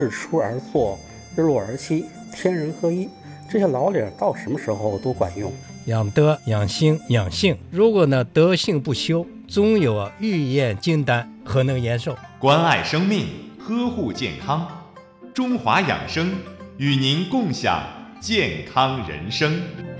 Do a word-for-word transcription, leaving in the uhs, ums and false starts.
日出而作，日落而息，天人合一，这些老理儿到什么时候都管用。 养德、养心、养性，如果呢德性不修，总有啊欲验金丹，何能延寿？ 关爱生命，呵护健康，中华养生与您共享健康人生。